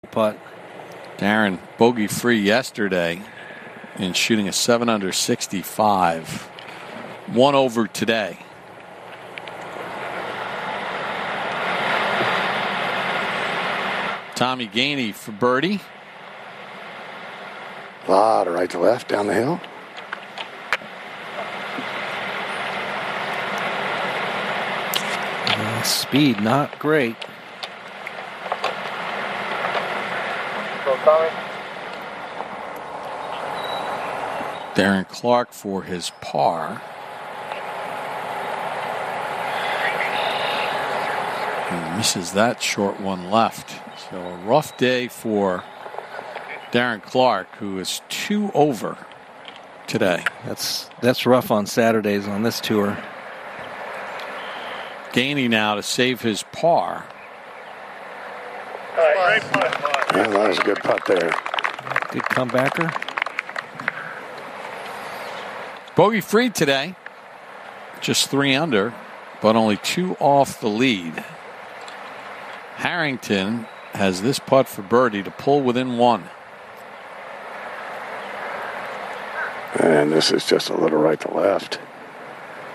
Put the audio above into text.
putt. Darren bogey free yesterday and shooting a 7 under 65. 1 over today. Tommy Gainey for birdie. A lot of right to left down the hill. Speed not great. Darren Clark for his par. He misses that short one left. So a rough day for Darren Clark, who is 2 over today. That's rough on Saturdays on this tour. Gainey now to save his par. Yeah, that was a good putt there. Good comebacker. Bogey free today. Just 3 under, but only 2 off the lead. Harrington has this putt for birdie to pull within 1. And this is just a little right to left.